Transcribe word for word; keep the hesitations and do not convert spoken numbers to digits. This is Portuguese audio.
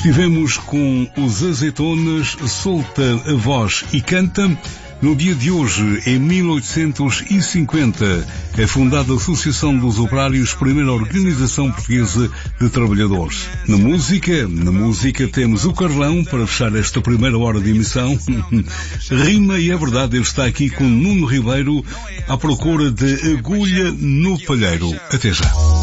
Estivemos com os Azeitonas, Solta a Voz e Canta. No dia de hoje, em mil oitocentos e cinquenta, é fundada a Associação dos Operários, primeira organização portuguesa de trabalhadores. Na música, na música temos o Carlão, para fechar esta primeira hora de emissão. Rima e é verdade, ele está aqui com Nuno Ribeiro, à procura de agulha no palheiro. Até já.